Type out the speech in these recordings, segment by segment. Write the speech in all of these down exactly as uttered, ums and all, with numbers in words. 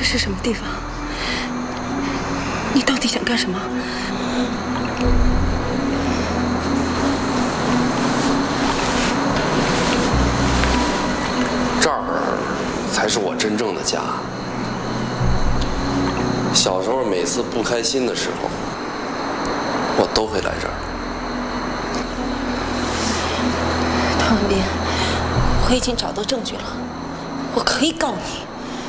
是什么地方？你到底想干什么？ 这儿才是我真正的家。小时候每次不开心的时候，我都会来这儿。 唐文斌，我已经找到证据了，我可以告你。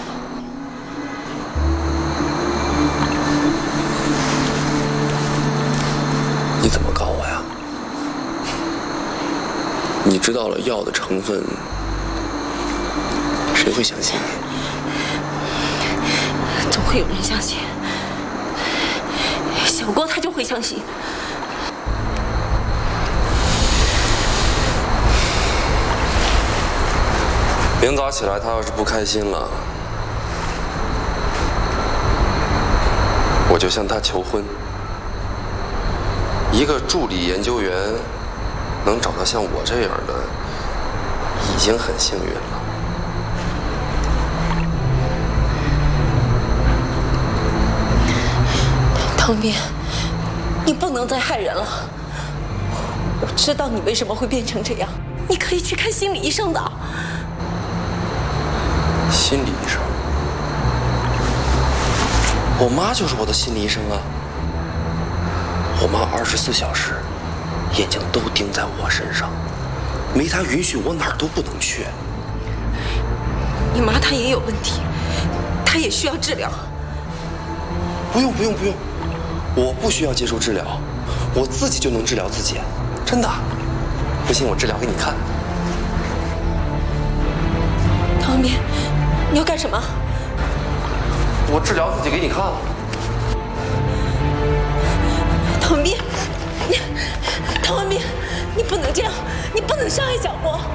你怎么告我呀？你知道了药的成分，谁会相信你？ 总会有人相信，小郭他就会相信。 明早起来，他要是不开心了，我就向他求婚。 一个助理研究员能找到像我这样的，已经很幸运了。 唐斌，你不能再害人了。我知道你为什么会变成这样，你可以去看心理医生的。 心理医生？我妈就是我的心理医生啊。 我妈二十四小时，眼睛都盯在我身上，没她允许，我哪儿都不能去。 你妈她也有问题，她也需要治疗。 不用不用不用，我不需要接受治疗，我自己就能治疗自己，真的。不信我治疗给你看。 唐文斌，你要干什么？ 我治疗自己给你看。 唐文斌，你，唐文斌，你不能这样，你不能伤害小郭。